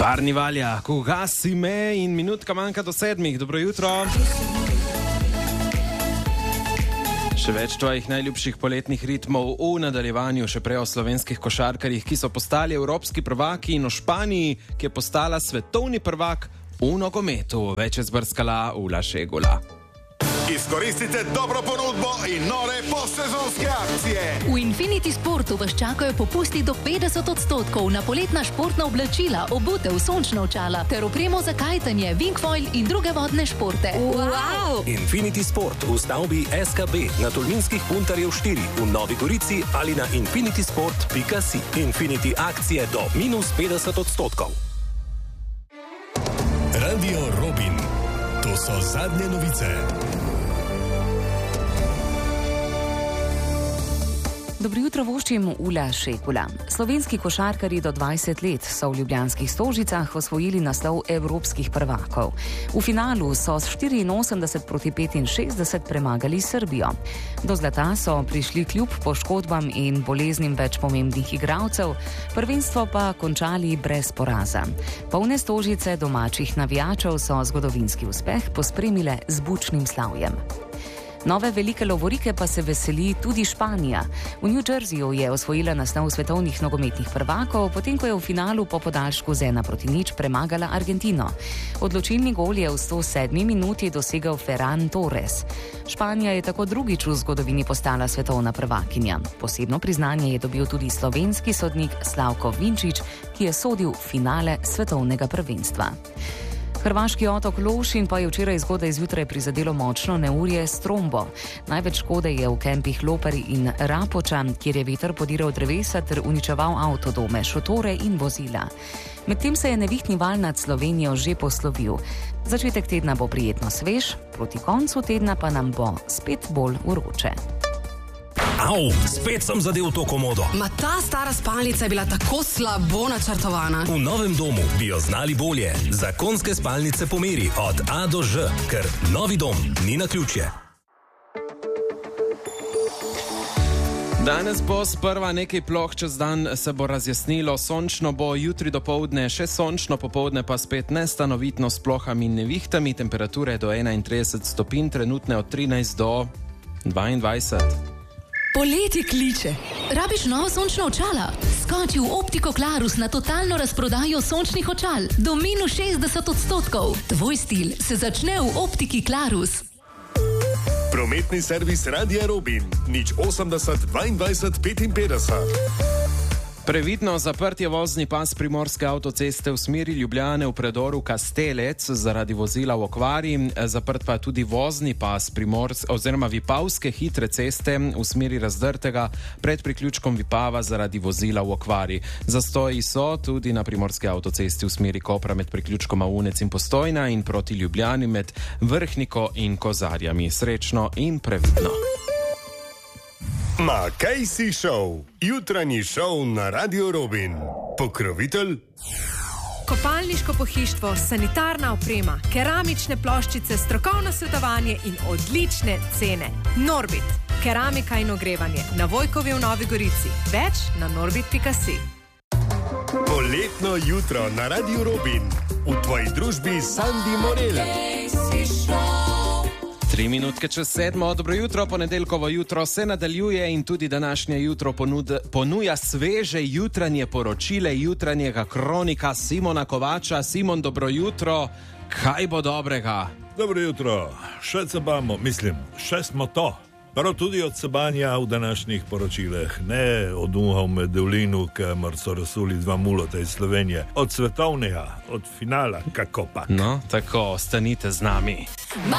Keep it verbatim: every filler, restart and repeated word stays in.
Barni Valja, koga si me in minutka manjka do sedmih. Dobro jutro. Še več tvojih najljubših poletnih ritmov v nadaljevanju, še prej o slovenskih košarkarjih, ki so postali evropski prvaki, in o Španiji, ki je postala svetovni prvak v nogometu. Več je zbrskala Ula Šegula. Izkoristite dobro ponudbo in nore posezonske akcije. V Infinity Sportu vas čakajo popusti do petdeset odstotkov na poletna športna oblačila, obutev, sončna očala ter opremo za kajtanje, wingfoil in druge vodne športe. Wow! Infinity Sport v stavbi S K B na Tolminskih Puntarjev štiri v Novi Gorici ali na infinitysport pika si. Infinity akcije do minus petdeset odstotkov. Radio Robin. To so zadnje novice. Dobro jutro, voščim Ula Šegula. Slovenski košarkarji do dvajset let so v ljubljanskih Stožicah osvojili naslov evropskih prvakov. V finalu so s štiriinosemdeset proti petinšestdeset premagali Srbijo. Do zlata so prišli kljub poškodbam in boleznim več pomembnih igralcev, prvenstvo pa končali brez poraza. Polne Stožice domačih navijačev so zgodovinski uspeh pospremile z bučnim slavjem. Nove velike lovorike pa se veseli tudi Španija. V New Jerseyju je osvojila naslov svetovnih nogometnih prvakov, potem ko je v finalu po podaljšku z ena proti nič premagala Argentino. Odločilni gol je v sto sedmi minuti dosegel Ferran Torres. Španija je tako drugič v zgodovini postala svetovna prvakinja. Posebno priznanje je dobil tudi slovenski sodnik Slavko Vinčič, ki je sodil finale svetovnega prvenstva. Hrvaški otok Lošinj pa je včeraj zgodaj zjutraj prizadelo močno neurje s trombo. Največ škode je v kempih Lopari in Rapoča, kjer je veter podiral drevesa ter uničeval avtodome, šotore in vozila. Medtem se je nevihtni val nad Slovenijo že poslovil. Začetek tedna bo prijetno svež, proti koncu tedna pa nam bo spet bolj vroče. Au, spet sem zadel to komodo. Ma ta stara spalnica je bila tako slabo načrtovana. V novem domu bi jo znali bolje. Zakonske spalnice po meri od A do Ž, ker novi dom ni naključje. Danes bo sprva nekaj ploh, čez dan se bo razjasnilo, sončno bo, jutri dopoldne še sončno, popoldne pa spet nestanovitno s plohami in nevihtami, temperature do enaintrideset stopinj, trenutne od trinajst do dvaindvajset. Poletje kliče. Rabiš novo sončno očala? Skoči v Optiko Klarus na totalno razprodajo sončnih očal do minus šestdeset odstotkov. Tvoj stil se začne v Optiki Klarus. Prometni servis Radia Robin. Nič osemdeset dvaindvajset petinpetdeset. Previdno zaprt je vozni pas primorske avtoceste v smeri Ljubljane v predoru Kastelec zaradi vozila v okvari. Zaprt pa tudi vozni pas primorske oziroma Vipavske hitre ceste v smeri Razdrtega pred priključkom Vipava zaradi vozila v okvari. Zastoji so tudi na primorske avtocesti v smeri Kopra med priključkoma Unec in Postojna in proti Ljubljani med Vrhniko in Kozarjami. Srečno in previdno. Ma kaj si šov? Jutranji šov na Radio Robin. Pokrovitelj? Kopalniško pohištvo, sanitarna oprema, keramične ploščice, strokovno svetovanje in odlične cene. Norbit. Keramika in ogrevanje. Na Vojkovi v Novi Gorici. Več na norbit pika si. Poletno jutro na Radio Robin. V tvoji družbi Sandi Morel. Tri minutke čez sedmo, dobro jutro, ponedeljkovo jutro se nadaljuje in tudi današnje jutro ponud, ponuja sveže jutranje poročile jutranjega kronika Simona Kovača. Simon, dobro jutro, kaj bo dobrega? Dobro jutro, še cebamo, mislim, še smo to. Prav tudi od cebanja v današnjih poročileh, ne od uha v Medulinu, kamor so rasuli dva mulota iz Slovenije, od svetovnega, od finala, kako pa. No, tako, ostanite z nami.